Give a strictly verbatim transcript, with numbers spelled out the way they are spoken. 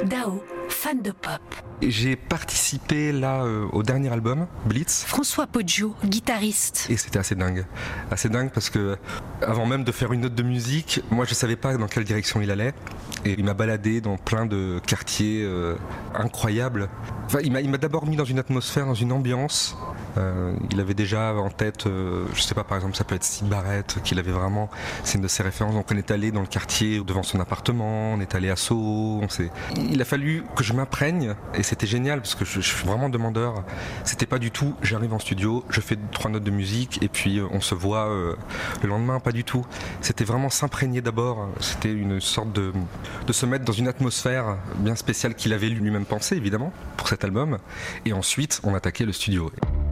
Dao, fan de pop. J'ai participé là euh, au dernier album, Blitz. François Poggio, guitariste. Et c'était assez dingue. Assez dingue parce que avant même de faire une note de musique, moi je savais pas dans quelle direction il allait. Et il m'a baladé dans plein de quartiers euh, incroyables. Enfin, il m'a, il m'a d'abord mis dans une atmosphère, dans une ambiance. Euh, il avait déjà en tête, euh, je sais pas, par exemple, ça peut être Syd Barrett, qu'il avait vraiment, c'est une de ses références. Donc on est allé dans le quartier devant son appartement, on est allé à Soho. On s'est... Il a fallu que je m'imprègne et c'était génial parce que je, je suis vraiment demandeur. C'était pas du tout, j'arrive en studio, je fais trois notes de musique et puis euh, on se voit euh, le lendemain, pas du tout. C'était vraiment s'imprégner d'abord. C'était une sorte de, de se mettre dans une atmosphère bien spéciale qu'il avait lui-même pensé évidemment pour cet album. Et ensuite on attaquait le studio.